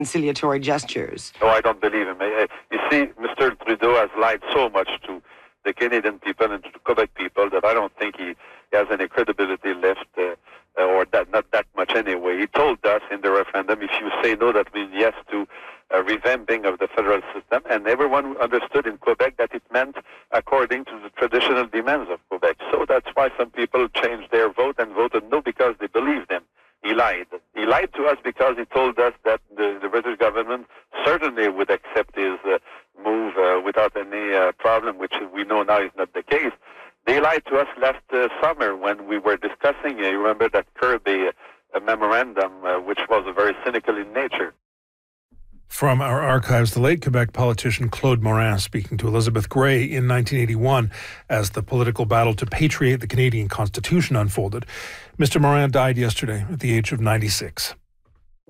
conciliatory gestures. No, I don't believe him. You see, Mr. Trudeau has lied so much to the Canadian people and to the Quebec people that I don't think he has any credibility left, or not that much anyway. He told us in the referendum, if you say no, that means yes to revamping of the federal system, and everyone understood in Quebec that it meant according to the traditional demands of Quebec. So that's why some people changed their vote and voted no because they believed him. He lied. He lied to us because he told us that the British government certainly would accept his move without any problem, which we know now is not the case. They lied to us last summer when we were discussing, you remember that Kirby memorandum, which was very cynical in nature. From our archives, the late Quebec politician Claude Morin speaking to Elizabeth Gray in 1981 as the political battle to patriate the Canadian Constitution unfolded. Mr. Morin died yesterday at the age of 96.